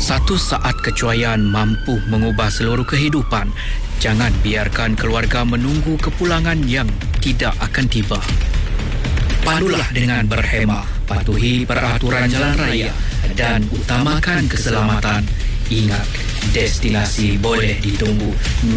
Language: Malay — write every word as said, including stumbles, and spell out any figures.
Satu saat kecuaian mampu mengubah seluruh kehidupan. Jangan biarkan keluarga menunggu kepulangan yang tidak akan tiba. Pandulah dengan berhemah, patuhi peraturan jalan raya dan utamakan keselamatan. Ingat, destinasi boleh ditunggu,